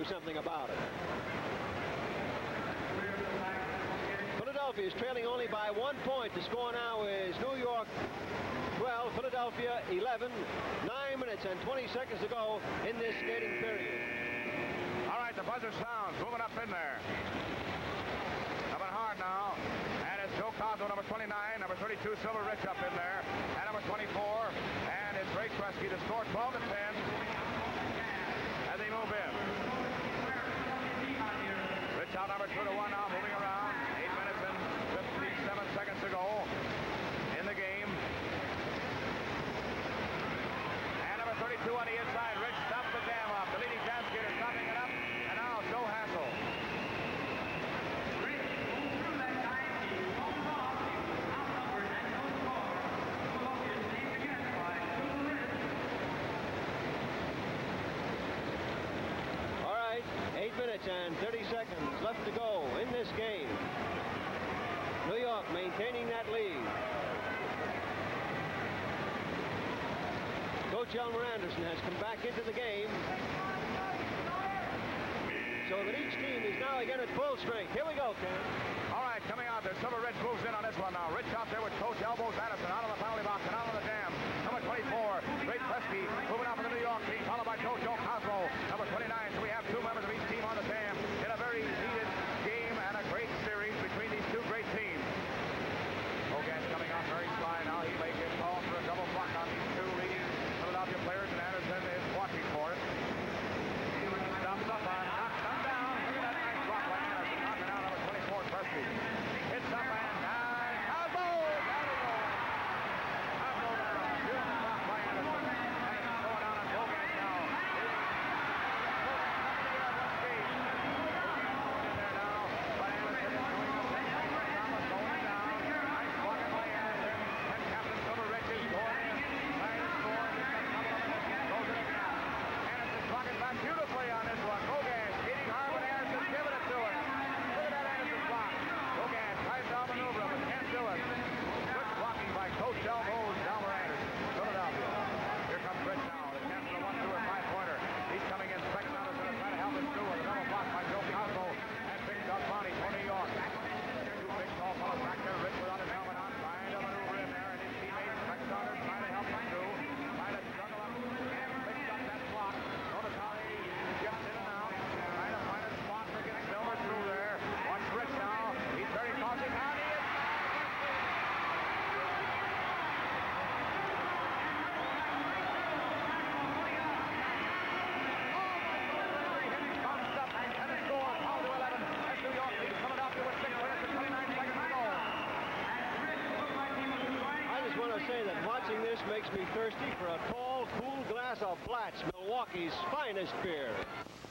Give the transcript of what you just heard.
do something about it. Philadelphia is trailing only by 1 point. The score now is New York 12, Philadelphia 11. 9 minutes and 20 seconds to go in this skating period. All right, the buzzer sounds. Moving up in there. Coming hard now. And it's Joe Cosmo, number 29, number 32, Silver Rich up in there. And number 24. And it's Ray Kresge to score 12 to 10 as they move in. Rich out number 2 to 1 now, moving around. 8 minutes and 57 seconds to go in the game. And number 32 on the inside. Rich stops the jam off. The leading jam skater stopping it up. And now Joe Hassel. All right, 8 minutes and 30 seconds left to go in this game. New York maintaining that lead. Coach Elmer Anderson has come back into the game so that each team is now again at full strength. Here we go, Ken. All right, coming out there, Silver Rich moves in on this one now. Rich out there with Coach Elbows Anderson out of the penalty box and out of the jam. Number 24, Ray Kresge, moving out for the New York team, followed by Coach Joe Cosmo, number 29. So we have 2 members of each team on the jam in a very heated game and a great series between these 2 great teams. Hogan's coming out very sly now. He may get called for a double block on these 2 leading Philadelphia players, and Anderson is watching for it. Stops up on, knocks them down. Look at that nice block by Anderson, knocking out number 24, Kresge. Hits up and down. Cosmo! Down he goes. Cosmo down. Beautiful block by Anderson. Anderson going down on Hogan now. In there now. But Anderson is going up. Thomas going down. Nice blocking by Anderson. And Captain Silver Rich is going in. Trying to score. He's got trouble on the net. Goes it again. Anderson blocking back beautifully on this one. Hogan hitting hard, but Anderson giving it to him. Look at that Anderson block. Hogan tries to outmaneuver him, but can't do it. Good blocking by Coach Elbows, Elmer Anderson. Philadelphia. Here comes Rich now. The chance for a 1-2 or 5-pointer. He's coming in. Second out is going to try to help him through with a double block by Joe Cosmo and Big Doug Bonnie for New York. 2 big tall fellows back there. Rich without his helmet on, trying to maneuver in there, and his teammates, second out, trying to help him through. Trying to juggle up and pick up that block. Notice how he gets in and out. Trying to find a spot to get Silver through there. Watch Rich now. He's very cautious. How he is. Say that watching this makes me thirsty for a tall, cool glass of Blatz, Milwaukee's finest beer.